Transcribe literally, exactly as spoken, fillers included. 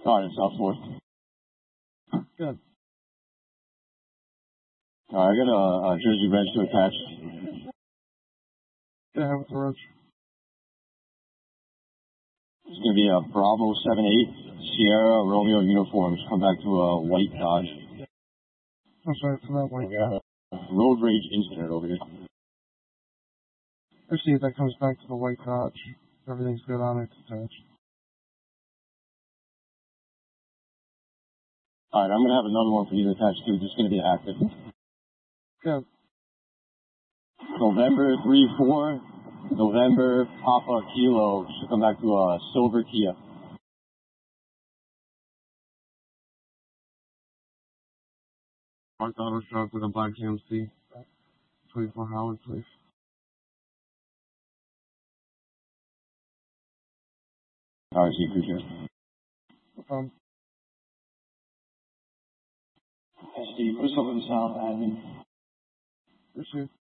Alright, South Fourth. Good. Alright, I got a, a Jersey Reg to attach. Go ahead with the Reg. It's going to be a Bravo seven eight Sierra Romeo uniforms. Come back to a white Dodge. I'm sorry for that white. We got a road rage incident over here. Let's see if that comes back to the white Dodge. Everything's good on it. Attached. Alright, I'm going to have another one for you to attach to. Just going to be active. Good. November three four. November Papa Kilo. Should come back to a silver Kia. Mark Auto Shop with a black G M C. twenty-four Howard, please. Alright, see you, appreciate it. No problem. Hey, Steve, what's up with the South Admin? Appreciate it.